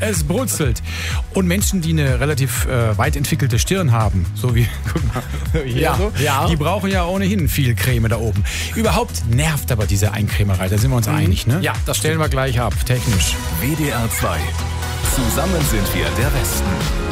Es brutzelt. Und Menschen, die eine relativ weit entwickelte Stirn haben, so wie, guck mal, hier Ja, so, ja. die brauchen ja ohnehin viel Creme da oben. Überhaupt nervt aber diese Eincremerei, da sind wir uns einig, ne? Ja, das stellen wir gleich ab, technisch. WDR 2. Zusammen sind wir der Westen.